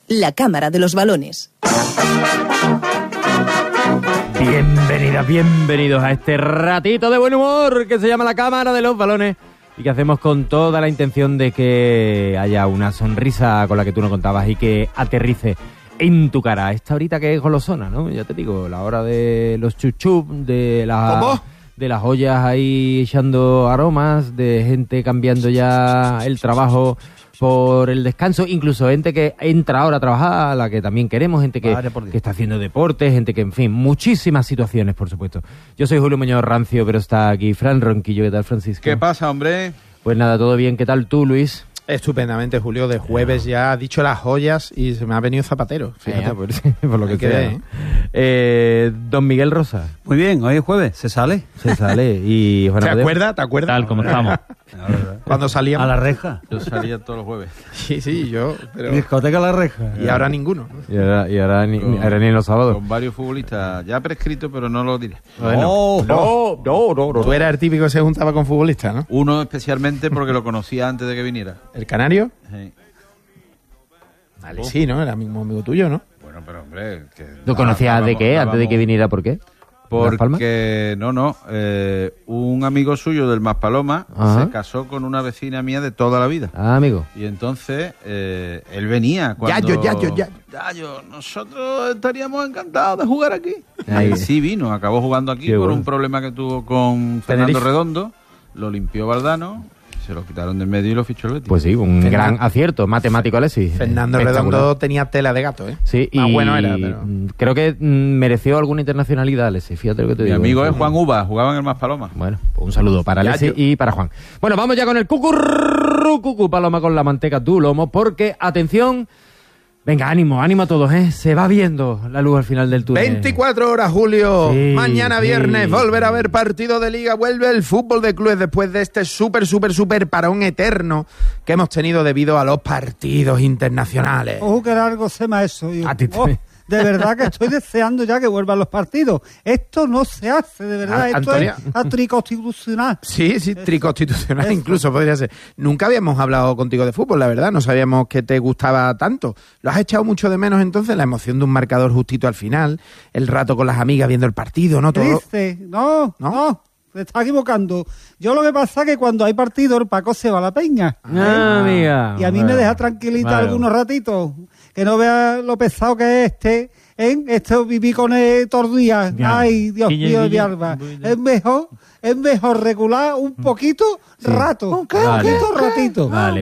la cámara de los balones. Bienvenidos a este ratito de buen humor que se llama la cámara de los balones y que hacemos con toda la intención de que haya una sonrisa con la que tú no contabas y que aterrice en tu cara. Esta horita que es golosona, ¿no? Ya te digo, la hora de los chuchup, de las ollas ahí echando aromas, de gente cambiando ya el trabajo por el descanso, incluso gente que entra ahora a trabajar, a la que también queremos, gente que está haciendo deporte, gente que, en fin, muchísimas situaciones, por supuesto. Yo soy Julio Muñoz Rancio, pero está aquí Fran Ronquillo. ¿Qué tal, Francisco? ¿Qué pasa, hombre? Pues nada, todo bien. ¿Qué tal tú, Luis? Estupendamente, Julio. De jueves ya ha dicho las joyas y se me ha venido Zapatero. Fíjate. Por lo que sea. Don Miguel Rosa. Muy bien, hoy es jueves, se sale. Y ¿Te acuerdas? Tal como estamos. Cuando salíamos a la reja. Yo salía todos los jueves. Sí, yo. Pero... Discoteca a la reja. Y ahora ninguno. Y ahora ni en los sábados. Con varios futbolistas ya prescritos, pero no lo diré. Bueno, no. Tú eras el típico que se juntaba con futbolistas, ¿no? Uno especialmente porque lo conocía antes de que viniera. ¿El Canario? Sí. Vale, sí, ¿no? Era mismo amigo tuyo, ¿no? Bueno, pero hombre... ¿Lo conocías de qué? ¿Antes de que viniera? ¿Por qué? Porque, un amigo suyo del Maspalomas se casó con una vecina mía de toda la vida. Ah, amigo. Y entonces, él venía cuando... Yayo, nosotros estaríamos encantados de jugar aquí. Y sí vino, acabó jugando aquí por un problema que tuvo con Fernando Redondo, lo limpió Valdano... Se lo quitaron del medio y lo fichó el Betis. Pues sí, gran acierto matemático, Alexis. Fernando Redondo tenía tela de gato, ¿eh? Sí, más bueno era, pero... creo que mereció alguna internacionalidad, Alexis. Fíjate lo que te digo. Mi amigo es Juan Uva, jugaba en el Maspalomas. Bueno, pues un saludo para Alexis y para Juan. Bueno, vamos ya con el cucú paloma con la manteca tu lomo, porque, atención... Venga, ánimo a todos, ¿eh? Se va viendo la luz al final del túnel. 24 horas, Julio. Sí, mañana viernes, volverá a haber partido de Liga. Vuelve el fútbol de clubes después de este súper parón eterno que hemos tenido debido a los partidos internacionales. Ojo, que largo se me ha eso. De verdad que estoy deseando ya que vuelvan los partidos. Esto no se hace, de verdad. Esto Antonia. Es triconstitucional. Sí, triconstitucional incluso podría ser. Nunca habíamos hablado contigo de fútbol, la verdad. No sabíamos que te gustaba tanto. ¿Lo has echado mucho de menos entonces? La emoción de un marcador justito al final, el rato con las amigas viendo el partido, ¿no? ¿Qué dices? No. Se está equivocando. Yo lo que pasa es que cuando hay partido el Paco se va a la peña. Amiga. Y a mí me deja tranquilita algunos ratitos. Que no vea lo pesado que es esto viví con él todos los días. Ay, Dios mío de mi alma. Es mejor regular un poquito rato. Un poquito ratito. Vale.